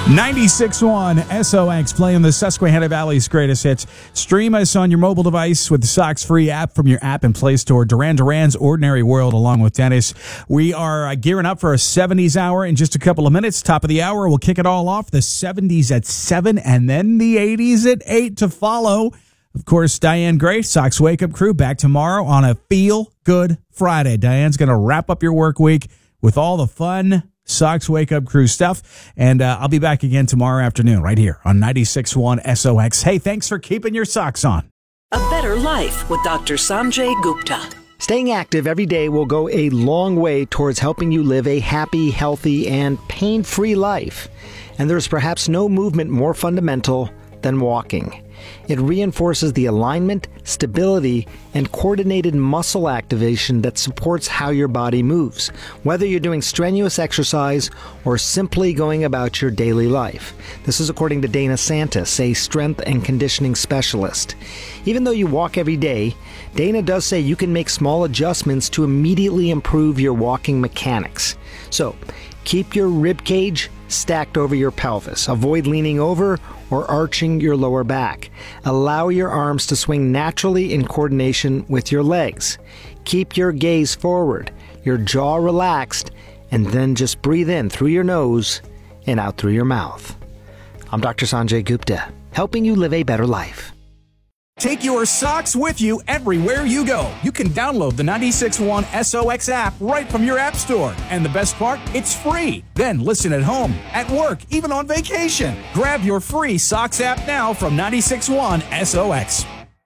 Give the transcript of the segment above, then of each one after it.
96.1 SOX playing the Susquehanna Valley's greatest hits. Stream us on your mobile device with the Sox free app from your app and Play Store. Duran Duran's Ordinary World along with Dennis. We are gearing up for a 70s hour in just a couple of minutes. Top of the hour, we'll kick it all off. The 70s at 7 and then the 80s at 8 to follow. Of course, Diane Gray, Sox Wake Up Crew, back tomorrow on a Feel Good Friday. Diane's going to wrap up your work week with all the fun Sox Wake Up Crew stuff, and I'll be back again tomorrow afternoon right here on 96.1 SOX. Hey, thanks for keeping your socks on. A Better Life with Dr. Sanjay Gupta. Staying active every day will go a long way towards helping you live a happy, healthy, and pain-free life. And there's perhaps no movement more fundamental than walking. It reinforces the alignment, stability, and coordinated muscle activation that supports how your body moves, whether you're doing strenuous exercise or simply going about your daily life. This is according to Dana Santis, a strength and conditioning specialist. Even though you walk every day, Dana does say you can make small adjustments to immediately improve your walking mechanics. So, keep your rib cage stacked over your pelvis. Avoid leaning over or arching your lower back. Allow your arms to swing naturally in coordination with your legs. Keep your gaze forward, your jaw relaxed, and then just breathe in through your nose and out through your mouth. I'm Dr. Sanjay Gupta, helping you live a better life. Take your socks with you everywhere you go. You can download the 96.1 SOX app right from your app store. And the best part, it's free. Then listen at home, at work, even on vacation. Grab your free Sox app now from 96.1 SOX.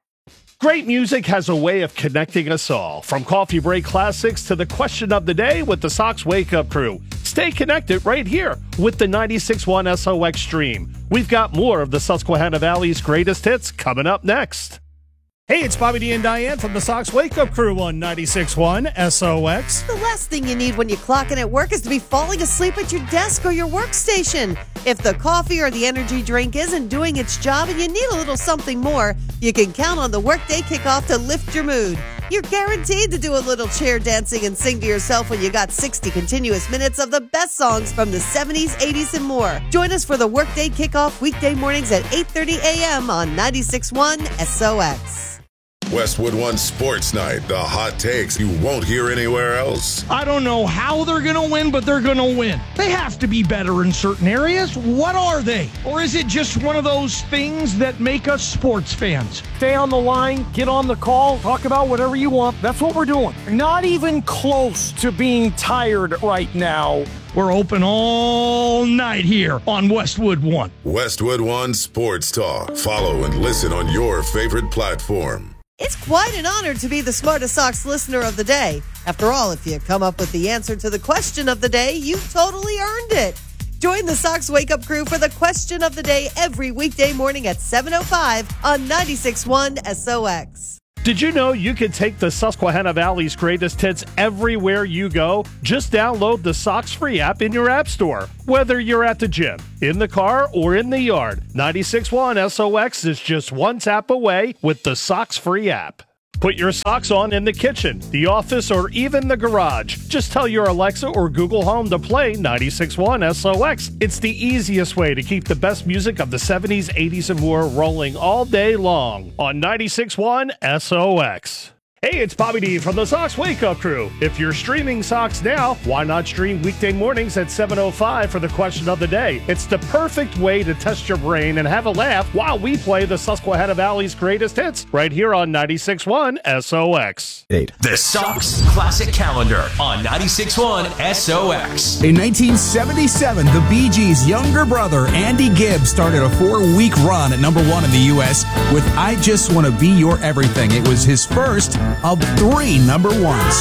Great music has a way of connecting us all. From Coffee Break Classics to the question of the day with the Sox Wake Up Crew. Stay connected right here with the 96.1 SOX stream. We've got more of the Susquehanna Valley's greatest hits coming up next. Hey, it's Bobby D and Diane from the Sox Wake Up Crew on 96.1 SOX. The last thing you need when you clock in at work is to be falling asleep at your desk or your workstation. If the coffee or the energy drink isn't doing its job and you need a little something more, you can count on the workday kickoff to lift your mood. You're guaranteed to do a little chair dancing and sing to yourself when you got 60 continuous minutes of the best songs from the 70s, 80s, and more. Join us for the workday kickoff weekday mornings at 8:30 a.m. on 96.1 SOX. Westwood One Sports Night, the hot takes you won't hear anywhere else. I don't know how they're going to win, but they're going to win. They have to be better in certain areas. What are they? Or is it just one of those things that make us sports fans? Stay on the line, get on the call, talk about whatever you want. That's what we're doing. Not even close to being tired right now. We're open all night here on Westwood One. Westwood One Sports Talk. Follow and listen on your favorite platform. It's quite an honor to be the Smartest Sox listener of the day. After all, if you come up with the answer to the question of the day, you totally earned it. Join the Sox Wake Up Crew for the question of the day every weekday morning at 7:05 on 96.1 SOX. Did you know you can take the Susquehanna Valley's greatest hits everywhere you go? Just download the Sox free app in your app store. Whether you're at the gym, in the car, or in the yard, 96.1 SOX is just one tap away with the Sox free app. Put your socks on in the kitchen, the office, or even the garage. Just tell your Alexa or Google Home to play 96.1 SOX. It's the easiest way to keep the best music of the 70s, 80s, and more rolling all day long on 96.1 SOX. Hey, it's Bobby D from the Sox Wake Up Crew. If you're streaming Sox now, why not stream weekday mornings at 7:05 for the question of the day? It's the perfect way to test your brain and have a laugh while we play the Susquehanna Valley's greatest hits right here on 96.1 SOX. The Sox Classic Calendar on 96.1 SOX. In 1977, the Bee Gees' younger brother, Andy Gibb, started a 4-week run at number 1 in the U.S. with I Just Want to Be Your Everything. It was his first of 3 number ones.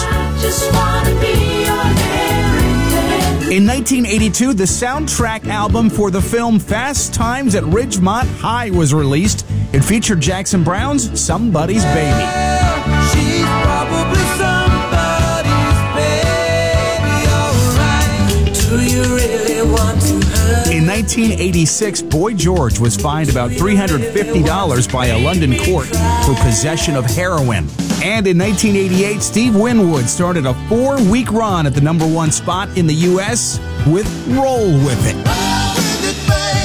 In 1982, the soundtrack album for the film Fast Times at Ridgemont High was released. It featured Jackson Browne's Somebody's Baby. She's probably somebody's baby, alright. Do you really want to hurt? In 1986, Boy George was fined about $350 by a London court for possession of heroin. And in 1988, Steve Winwood started a 4-week run at the number 1 spot in the U.S. with Roll With It.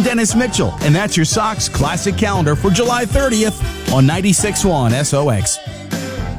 Dennis Mitchell. And that's your Sox Classic Calendar for July 30th on 96.1 SOX.